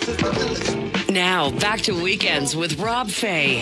Now, back to Weekends with Rob Fay.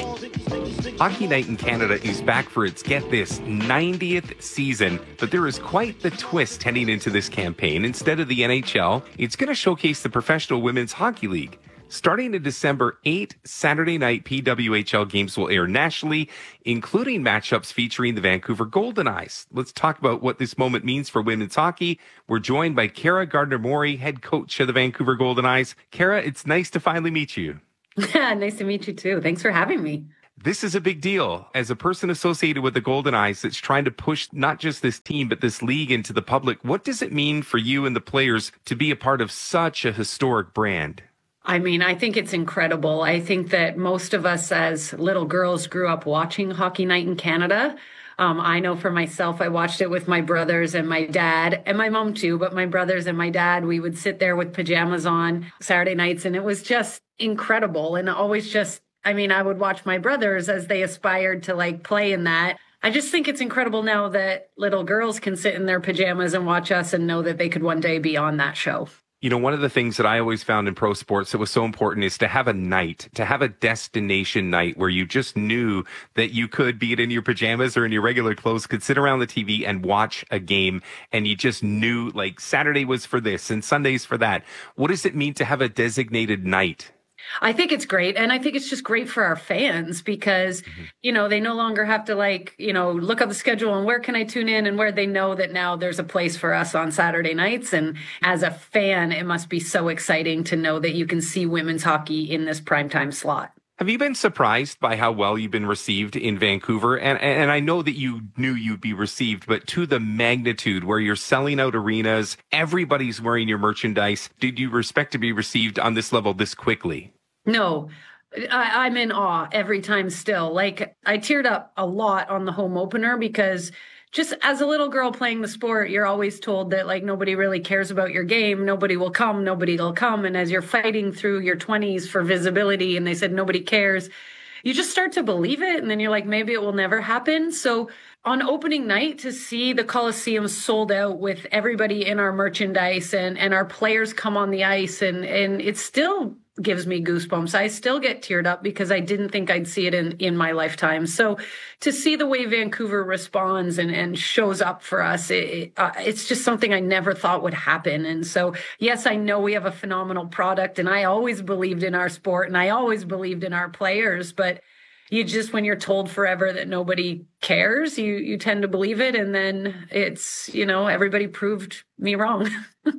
Hockey Night in Canada is back for its, get this, 90th season, but there is quite the twist heading into this campaign. Instead of the NHL, it's going to showcase the Professional Women's Hockey League. Starting in December, 8 Saturday night PWHL games will air nationally, including matchups featuring the Vancouver Golden Eyes. Let's talk about what this moment means for women's hockey. We're joined by Kara Gardner-Murray, head coach of the Vancouver Golden Eyes. Kara, it's nice to finally meet you. Nice to meet you too. Thanks for having me. This is a big deal. As a person associated with the Golden Eyes that's trying to push not just this team, but this league into the public, what does it mean for you and the players to be a part of such a historic brand? I mean, I think it's incredible. I think that most of us as little girls grew up watching Hockey Night in Canada. I know for myself, I watched it with my brothers and my dad and my mom too, but my brothers and my dad, we would sit there with pajamas on Saturday nights, and it was just incredible. And always just, I mean, I would watch my brothers as they aspired to like play in that. I just think it's incredible now that little girls can sit in their pajamas and watch us and know that they could one day be on that show. You know, one of the things that I always found in pro sports that was so important is to have a night, to have a destination night where you just knew that you could, be it in your pajamas or in your regular clothes, could sit around the TV and watch a game, and you just knew like Saturday was for this and Sundays for that. What does it mean to have a designated night? I think it's great. And I think it's just great for our fans because, you know, they no longer have to look up the schedule and where can I tune in, and where they know that now there's a place for us on Saturday nights. And as a fan, it must be so exciting to know that you can see women's hockey in this primetime slot. Have you been surprised by how well you've been received in Vancouver? And I know that you knew you'd be received, but to the magnitude where you're selling out arenas, everybody's wearing your merchandise. Did you expect to be received on this level this quickly? No, I'm in awe every time still. Like, I teared up a lot on the home opener because just as a little girl playing the sport, you're always told that like nobody really cares about your game. Nobody will come. And as you're fighting through your 20s for visibility and they said nobody cares, you just start to believe it. And then you're like, maybe it will never happen. So on opening night, to see the Coliseum sold out with everybody in our merchandise and our players come on the ice, and it still gives me goosebumps. I still get teared up because I didn't think I'd see it in my lifetime. So to see the way Vancouver responds and shows up for us, it's just something I never thought would happen. And so, yes, I know we have a phenomenal product, and I always believed in our sport and I always believed in our players, but you just, when you're told forever that nobody cares, you tend to believe it. And then it's, everybody proved me wrong.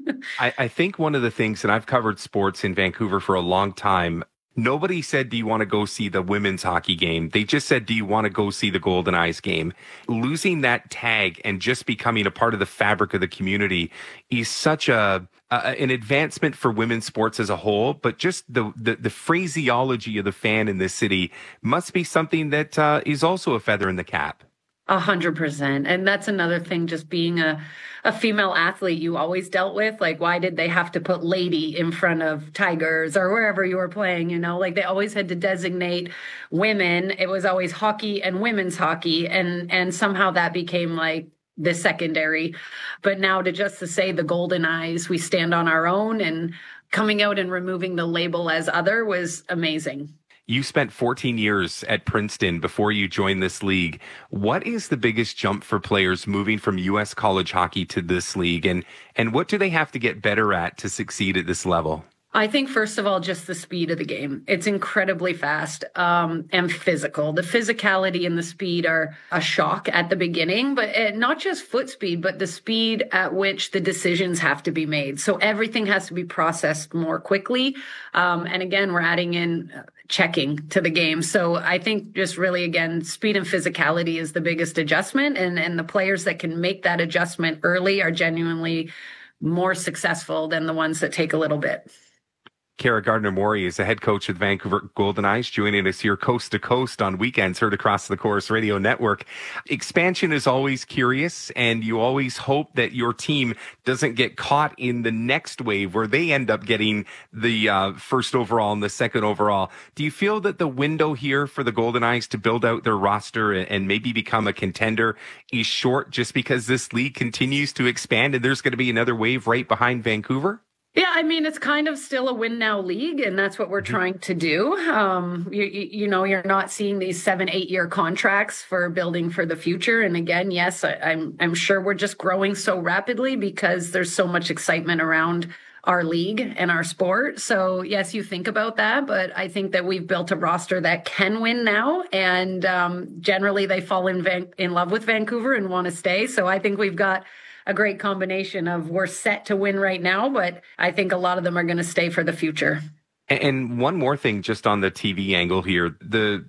I think one of the things, and I've covered sports in Vancouver for a long time, nobody said, do you want to go see the women's hockey game? They just said, do you want to go see the Golden Eyes game? Losing that tag and just becoming a part of the fabric of the community is such an advancement for women's sports as a whole, but just the phraseology of the fan in this city must be something that is also a feather in the cap. 100%. And that's another thing, just being a female athlete you always dealt with. Like, why did they have to put lady in front of Tigers or wherever you were playing? Like they always had to designate women. It was always hockey and women's hockey. And somehow that became like the secondary. But now to say the Golden Eyes, we stand on our own, and coming out and removing the label as other was amazing. You spent 14 years at Princeton before you joined this league. What is the biggest jump for players moving from U.S. college hockey to this league? And what do they have to get better at to succeed at this level? I think, first of all, just the speed of the game. It's incredibly fast and physical. The physicality and the speed are a shock at the beginning, but not just foot speed, but the speed at which the decisions have to be made. So everything has to be processed more quickly. And again, we're adding in checking to the game. So I think just really, again, speed and physicality is the biggest adjustment. And the players that can make that adjustment early are genuinely more successful than the ones that take a little bit. Kara Gardner-Murray is the head coach of the Vancouver Golden Eyes, joining us here coast to coast on Weekends, heard across the Corus Radio Network. Expansion is always curious, and you always hope that your team doesn't get caught in the next wave where they end up getting the first overall and the second overall. Do you feel that the window here for the Golden Eyes to build out their roster and maybe become a contender is short, just because this league continues to expand and there's going to be another wave right behind Vancouver? Yeah, I mean, it's kind of still a win now league, and that's what we're trying to do. You're not seeing these 7-8 year contracts for building for the future. And again, yes, I'm sure we're just growing so rapidly because there's so much excitement around our league and our sport. So yes, you think about that, but I think that we've built a roster that can win now, and generally they fall in love with Vancouver and want to stay. So I think we've got a great combination of we're set to win right now, but I think a lot of them are going to stay for the future. And one more thing, just on the TV angle here, the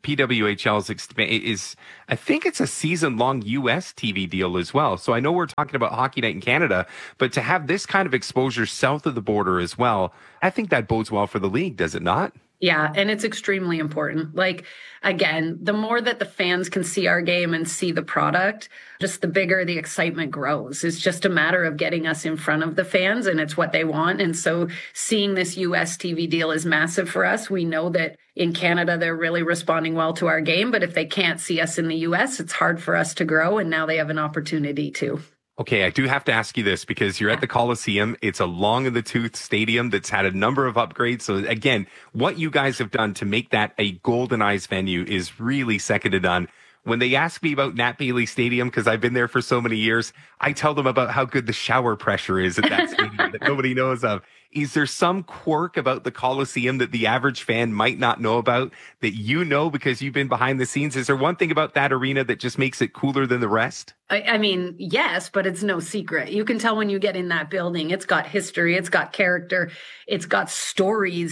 PWHL is I think it's a season-long U.S. TV deal as well. So I know we're talking about Hockey Night in Canada, but to have this kind of exposure south of the border as well, I think that bodes well for the league, does it not? Yeah, and it's extremely important. Like, again, the more that the fans can see our game and see the product, just the bigger the excitement grows. It's just a matter of getting us in front of the fans, and it's what they want. And so seeing this US TV deal is massive for us. We know that in Canada, they're really responding well to our game, but if they can't see us in the US, it's hard for us to grow, and now they have an opportunity to. Okay, I do have to ask you this because you're at the Coliseum. It's a long in the tooth stadium that's had a number of upgrades. So again, what you guys have done to make that a Golden Eyes venue is really second to none. When they ask me about Nat Bailey Stadium, because I've been there for so many years, I tell them about how good the shower pressure is at that stadium that nobody knows of. Is there some quirk about the Coliseum that the average fan might not know about that you know because you've been behind the scenes? Is there one thing about that arena that just makes it cooler than the rest? I mean, yes, but it's no secret. You can tell when you get in that building, it's got history, it's got character, it's got stories,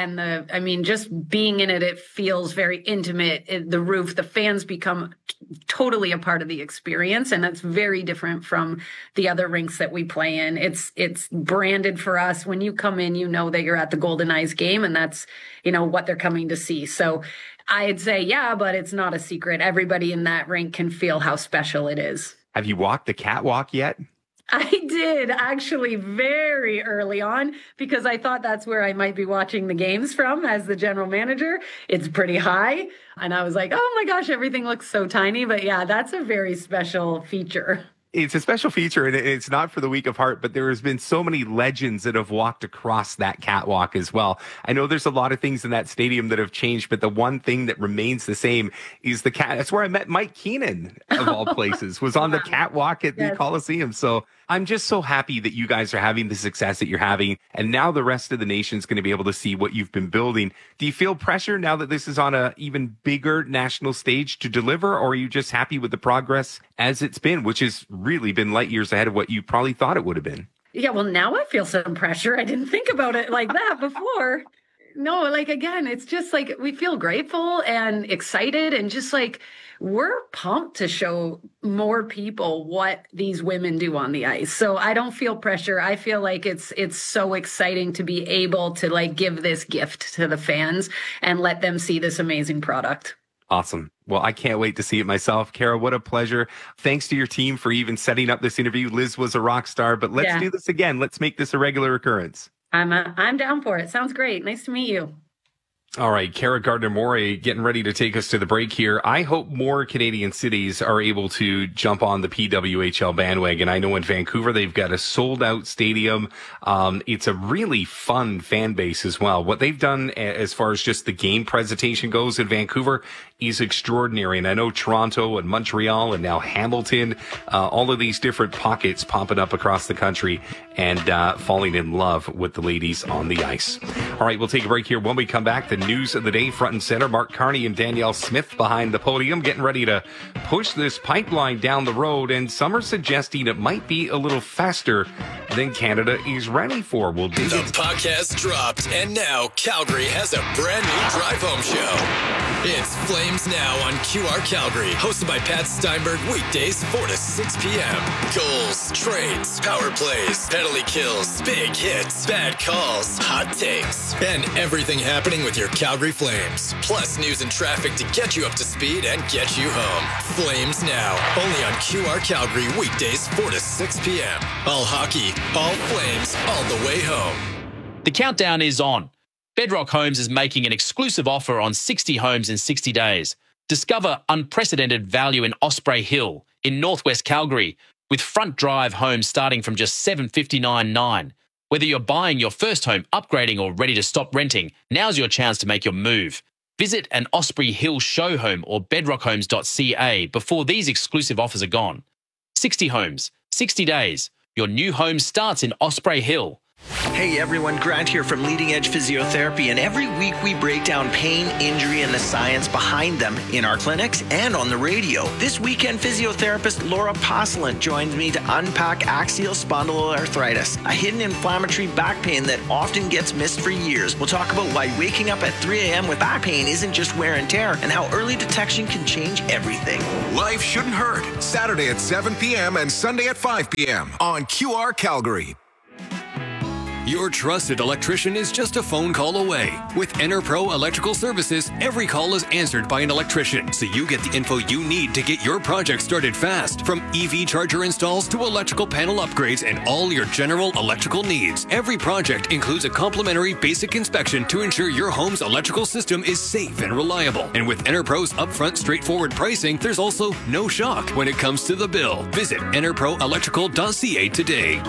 and just being in it, it feels very intimate. The roof, the fans become totally a part of the experience, and that's very different from the other rinks that we play in. It's branded for us. When you come in, you know that you're at the Golden Eyes game, and that's, what they're coming to see. So I'd say, yeah, but it's not a secret. Everybody in that rink can feel how special it is. Have you walked the catwalk yet? I did actually very early on because I thought that's where I might be watching the games from as the general manager. It's pretty high. And I was like, oh my gosh, everything looks so tiny. But yeah, that's a very special feature. It's a special feature, and it's not for the weak of heart, but there has been so many legends that have walked across that catwalk as well. I know there's a lot of things in that stadium that have changed, but the one thing that remains the same is the cat. That's where I met Mike Keenan, of all places, was on the catwalk at the Coliseum. So I'm just so happy that you guys are having the success that you're having, and now the rest of the nation's going to be able to see what you've been building. Do you feel pressure now that this is on a even bigger national stage to deliver, or are you just happy with the progress as it's been, which has really been light years ahead of what you probably thought it would have been? Yeah, well, now I feel some pressure. I didn't think about it like that before. No, again, it's just we feel grateful and excited, and just we're pumped to show more people what these women do on the ice. So I don't feel pressure. I feel like it's so exciting to be able to give this gift to the fans and let them see this amazing product. Awesome. Well, I can't wait to see it myself. Kara, what a pleasure. Thanks to your team for even setting up this interview. Liz was a rock star, but let's do this again. Let's make this a regular occurrence. I'm down for it. Sounds great. Nice to meet you. All right, Kara Gardner-Morey getting ready to take us to the break here. I hope more Canadian cities are able to jump on the PWHL bandwagon. I know in Vancouver, they've got a sold-out stadium. It's a really fun fan base as well. What they've done as far as just the game presentation goes in Vancouver is extraordinary. And I know Toronto and Montreal and now Hamilton, all of these different pockets popping up across the country and falling in love with the ladies on the ice. All right, we'll take a break here. When we come back, the news of the day front and center. Mark Carney and Danielle Smith behind the podium, getting ready to push this pipeline down the road. And some are suggesting it might be a little faster than Canada is ready for. We'll do the podcast dropped, and now Calgary has a brand new drive home show. It's Flames Now on QR Calgary, hosted by Pat Steinberg, weekdays 4 to 6 p.m. Goals, trades, power plays, penalty kills, big hits, bad calls, hot takes, and everything happening with your Calgary Flames. Plus news and traffic to get you up to speed and get you home. Flames Now, only on QR Calgary, weekdays 4 to 6 p.m. All hockey, all Flames, all the way home. The countdown is on. Bedrock Homes is making an exclusive offer on 60 homes in 60 days. Discover unprecedented value in Osprey Hill in northwest Calgary with front drive homes starting from just $759.9. Whether you're buying your first home, upgrading, or ready to stop renting, now's your chance to make your move. Visit an Osprey Hill show home or bedrockhomes.ca before these exclusive offers are gone. 60 homes, 60 days. Your new home starts in Osprey Hill. Hey everyone, Grant here from Leading Edge Physiotherapy, and every week we break down pain, injury, and the science behind them in our clinics and on the radio. This weekend, physiotherapist Laura Posselant joins me to unpack axial spondyloarthritis, a hidden inflammatory back pain that often gets missed for years. We'll talk about why waking up at 3 a.m. with back pain isn't just wear and tear, and how early detection can change everything. Life Shouldn't Hurt, Saturday at 7 p.m. and Sunday at 5 p.m. on QR Calgary. Your trusted electrician is just a phone call away. With EnerPro Electrical Services, every call is answered by an electrician, so you get the info you need to get your project started fast. From EV charger installs to electrical panel upgrades and all your general electrical needs, every project includes a complimentary basic inspection to ensure your home's electrical system is safe and reliable. And with EnerPro's upfront, straightforward pricing, there's also no shock when it comes to the bill. Visit enerproelectrical.ca today.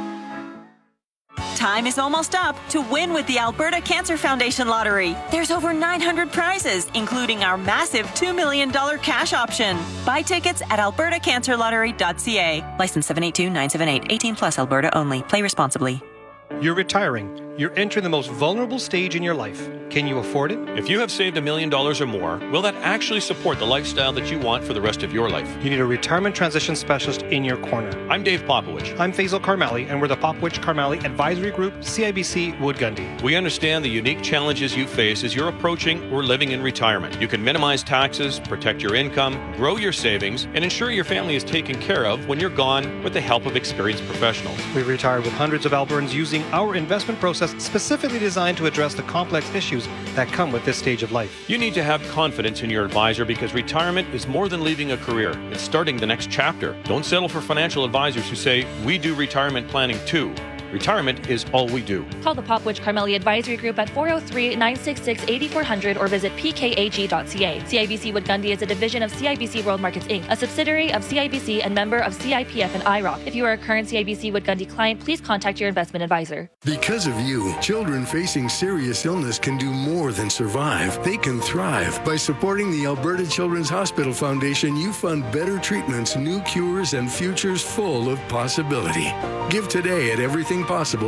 Time is almost up to win with the Alberta Cancer Foundation Lottery. There's over 900 prizes, including our massive $2 million cash option. Buy tickets at albertacancerlottery.ca. License 782-978. 18 plus Alberta only. Play responsibly. You're retiring. You're entering the most vulnerable stage in your life. Can you afford it? If you have saved $1 million or more, will that actually support the lifestyle that you want for the rest of your life? You need a retirement transition specialist in your corner. I'm Dave Popowich. I'm Faisal Karmali, and we're the Popowich Karmali Advisory Group, CIBC Wood Gundy. We understand the unique challenges you face as you're approaching or living in retirement. You can minimize taxes, protect your income, grow your savings, and ensure your family is taken care of when you're gone with the help of experienced professionals. We've retired with hundreds of Albertans using our investment process specifically designed to address the complex issues that come with this stage of life. You need to have confidence in your advisor because retirement is more than leaving a career. It's starting the next chapter. Don't settle for financial advisors who say, we do retirement planning too. Retirement is all we do. Call the Popowich Karmali Advisory Group at 403-966-8400 or visit pkag.ca. CIBC Wood Gundy is a division of CIBC World Markets Inc., a subsidiary of CIBC and member of CIPF and IROC. If you are a current CIBC Wood Gundy client, please contact your investment advisor. Because of you, children facing serious illness can do more than survive. They can thrive. By supporting the Alberta Children's Hospital Foundation, you fund better treatments, new cures, and futures full of possibility. Give today at everythingpossible.ca.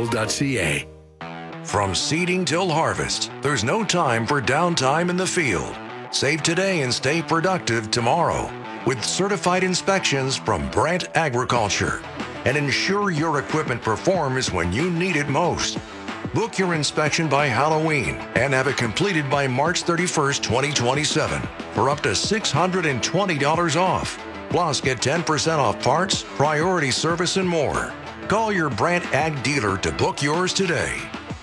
From seeding till harvest, there's no time for downtime in the field. Save today and stay productive tomorrow with certified inspections from Brant Agriculture. And ensure your equipment performs when you need it most. Book your inspection by Halloween and have it completed by March 31st, 2027 for up to $620 off. Plus, get 10% off parts, priority service, and more. Call your Brant Ag dealer to book yours today.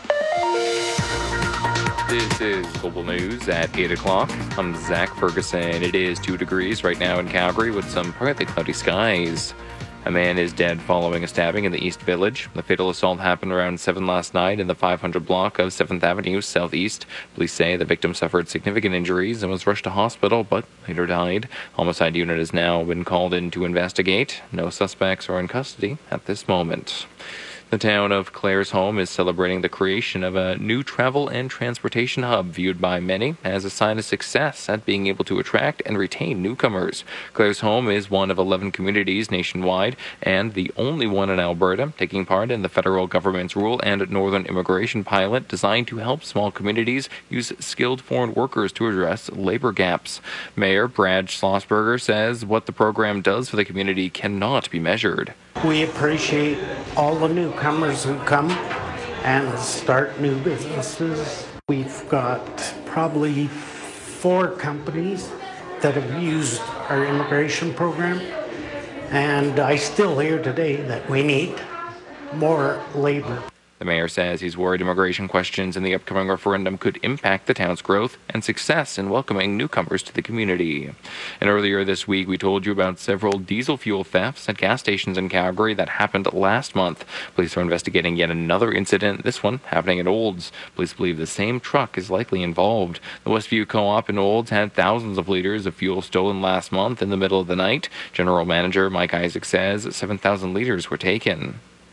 This is Global News at 8 o'clock. I'm Zach Ferguson. It is 2 degrees right now in Calgary with some partly cloudy skies. A man is dead following a stabbing in the East Village. The fatal assault happened around 7 last night in the 500 block of 7th Avenue Southeast. Police say the victim suffered significant injuries and was rushed to hospital, but later died. Homicide unit has now been called in to investigate. No suspects are in custody at this moment. The town of Claresholm is celebrating the creation of a new travel and transportation hub viewed by many as a sign of success at being able to attract and retain newcomers. Claresholm is one of 11 communities nationwide and the only one in Alberta taking part in the federal government's rural and northern immigration pilot designed to help small communities use skilled foreign workers to address labor gaps. Mayor Brad Schlossberger says what the program does for the community cannot be measured. We appreciate all the newcomers who come and start new businesses. We've got probably 4 companies that have used our immigration program, and I still hear today that we need more labor. The mayor says he's worried immigration questions in the upcoming referendum could impact the town's growth and success in welcoming newcomers to the community. And earlier this week, we told you about several diesel fuel thefts at gas stations in Calgary that happened last month. Police are investigating yet another incident, this one happening at Olds. Police believe the same truck is likely involved. The Westview Co-op in Olds had thousands of liters of fuel stolen last month in the middle of the night. General Manager Mike Isaac says 7,000 liters were taken.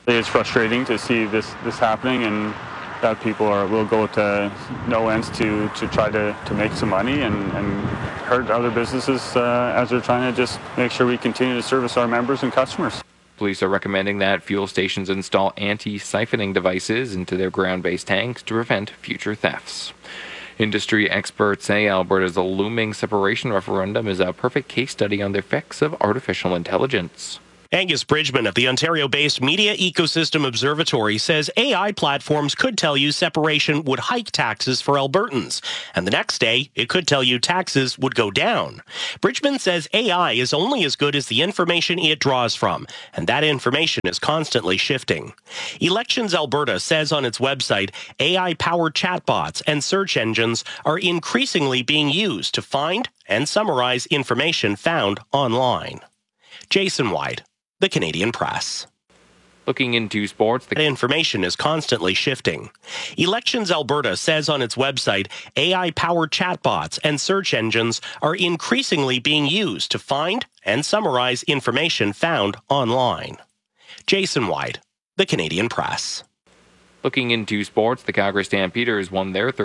It's frustrating to see this happening, and that people will go to no ends to try to make some money and hurt other businesses as they're trying to just make sure we continue to service our members and customers. Police are recommending that fuel stations install anti-siphoning devices into their ground-based tanks to prevent future thefts. Industry experts say Alberta's looming separation referendum is a perfect case study on the effects of artificial intelligence. Angus Bridgman of the Ontario-based Media Ecosystem Observatory says AI platforms could tell you separation would hike taxes for Albertans, and the next day it could tell you taxes would go down. Bridgman says AI is only as good as the information it draws from, and that information is constantly shifting. Elections Alberta says on its website, AI-powered chatbots and search engines are increasingly being used to find and summarize information found online. Jason White, The Canadian Press. Looking into sports, the information is constantly shifting. Elections Alberta says on its website, AI-powered chatbots and search engines are increasingly being used to find and summarize information found online. Jason White, The Canadian Press. Looking into sports, the Calgary Stampeders won their third